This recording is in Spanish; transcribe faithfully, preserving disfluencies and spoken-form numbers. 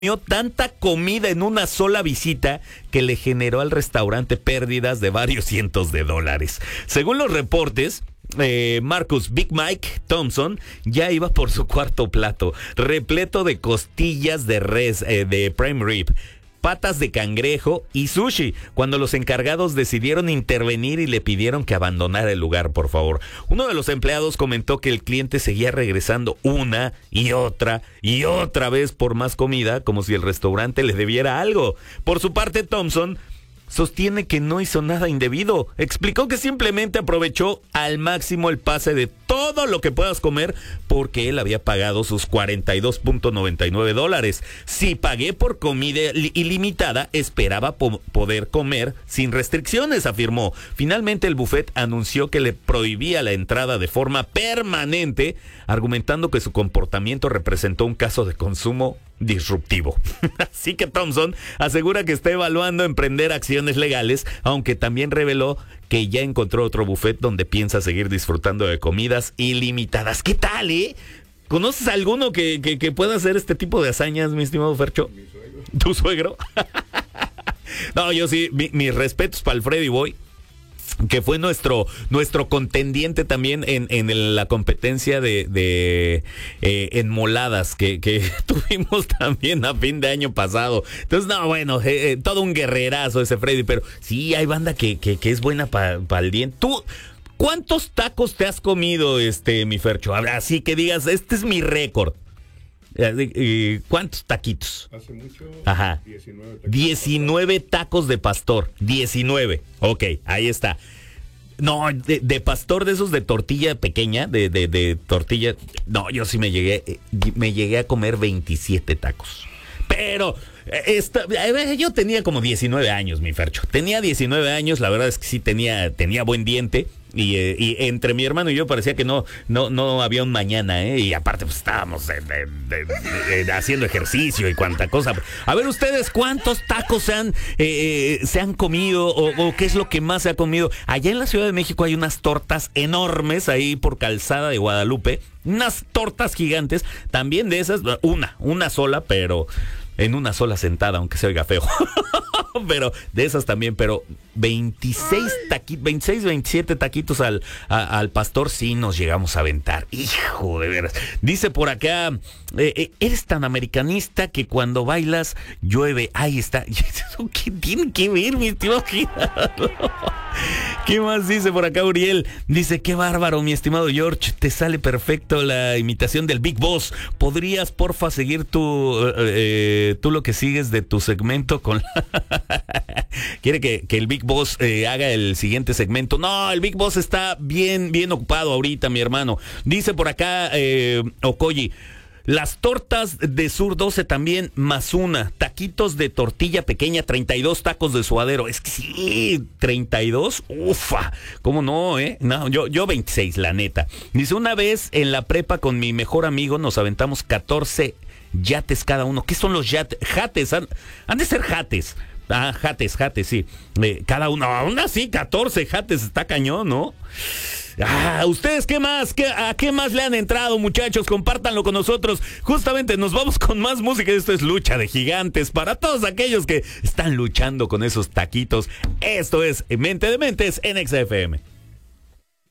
tanta comida en una sola visita que le generó al restaurante pérdidas de varios cientos de dólares. Según los reportes, eh, Marcus Big Mike Thompson ya iba por su cuarto plato, repleto de costillas de res, eh, de prime rib, patas de cangrejo y sushi, cuando los encargados decidieron intervenir y le pidieron que abandonara el lugar, por favor. Uno de los empleados comentó que el cliente seguía regresando una y otra y otra vez por más comida, como si el restaurante le debiera algo. Por su parte, Thompson sostiene que no hizo nada indebido. Explicó que simplemente aprovechó al máximo el pase de todo lo que puedas comer porque él había pagado sus cuarenta y dos punto noventa y nueve dólares. Si pagué por comida ilimitada, esperaba po- poder comer sin restricciones, afirmó. Finalmente el buffet anunció que le prohibía la entrada de forma permanente, argumentando que su comportamiento representó un caso de consumo disruptivo. Así que Thompson asegura que está evaluando emprender acciones legales, aunque también reveló que ya encontró otro buffet donde piensa seguir disfrutando de comidas ilimitadas. ¿Qué tal, eh? ¿Conoces a alguno que, que, que pueda hacer este tipo de hazañas, mi estimado Fercho? Mi suegro. ¿Tu suegro? No, yo sí, mi, mis respetos para el Freddy Boy, que fue nuestro nuestro contendiente también en, en la competencia de, de eh, enmoladas que, que tuvimos también a fin de año pasado. Entonces, no, bueno, eh, eh, todo un guerrerazo ese Freddy, pero sí hay banda que, que, que es buena para pa el diente. Tú, ¿cuántos tacos te has comido, este, mi Fercho? Así que digas, este es mi récord. ¿Cuántos taquitos? Hace mucho. Ajá. diecinueve tacos. diecinueve tacos de pastor. diecinueve. Ok, ahí está. No, de, de pastor de esos de tortilla pequeña, de, de, de tortilla. No, yo sí me llegué, me llegué a comer veintisiete tacos. Pero esta, yo tenía como diecinueve años, mi Fercho. Tenía diecinueve años, la verdad es que sí tenía, tenía buen diente. Y, eh, y entre mi hermano y yo parecía que no no no había un mañana, ¿eh? Y aparte pues estábamos de, de, de, de, de haciendo ejercicio y cuánta cosa. A ver ustedes, ¿cuántos tacos se han, eh, se han comido o, o qué es lo que más se ha comido? Allá en la Ciudad de México hay unas tortas enormes ahí por Calzada de Guadalupe. Unas tortas gigantes, también de esas, una, una sola, pero en una sola sentada, aunque se oiga feo. Pero de esas también, pero veintiséis taquitos, veintiséis, veintisiete taquitos al, a, al pastor sí nos llegamos a aventar. Hijo de veras. Dice por acá, eh, eh, eres tan americanista que cuando bailas llueve. Ahí está. ¿Qué tiene que ver, mi estimado? ¿Qué más dice por acá Uriel? Dice, qué bárbaro, mi estimado George, te sale perfecto la imitación del Big Boss. ¿Podrías, porfa, seguir tu, eh, tú lo que sigues de tu segmento con... Quiere que, que el Big Boss eh, haga el siguiente segmento. No, el Big Boss está bien, bien ocupado ahorita, mi hermano. Dice por acá eh, Okoyi, las tortas de Sur doce también, más una. Taquitos de tortilla pequeña, treinta y dos tacos de suadero. Es que sí, treinta y dos, ufa. ¿Cómo no, eh? No, yo, yo veintiséis, la neta. Dice, una vez en la prepa con mi mejor amigo nos aventamos catorce yates cada uno. ¿Qué son los yates? Jates, han, han de ser jates. Ah, jates, jates, sí. Eh, cada uno, aún así, catorce jates, está cañón, ¿no? Ah, ¿ustedes qué más? ¿Qué, ¿A qué más le han entrado, muchachos? Compártanlo con nosotros. Justamente nos vamos con más música. Esto es Lucha de Gigantes para todos aquellos que están luchando con esos taquitos. Esto es Mente de Mentes en X F M.